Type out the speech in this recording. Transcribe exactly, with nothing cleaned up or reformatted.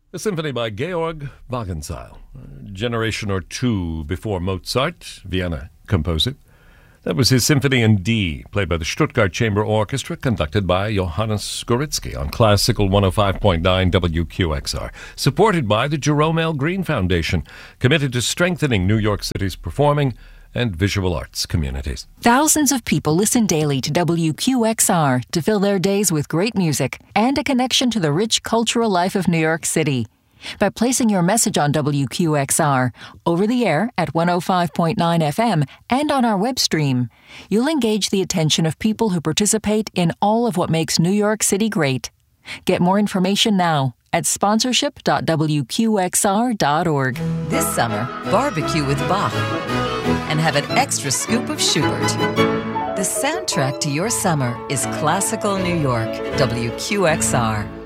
A symphony by Georg Wagenseil. A generation or two before Mozart, Vienna composed it. That was his Symphony in D, played by the Stuttgart Chamber Orchestra, conducted by Johannes Goritsky on Classical one oh five point nine W Q X R, supported by the Jerome L. Green Foundation, committed to strengthening New York City's performing and visual arts communities. Thousands of people listen daily to W Q X R to fill their days with great music and a connection to the rich cultural life of New York City. By placing your message on W Q X R, over the air at one oh five point nine F M and on our web stream, you'll engage the attention of people who participate in all of what makes New York City great. Get more information now at sponsorship dot w q x r dot org. This summer, barbecue with Bach and have an extra scoop of Schubert. The soundtrack to your summer is Classical New York, W Q X R.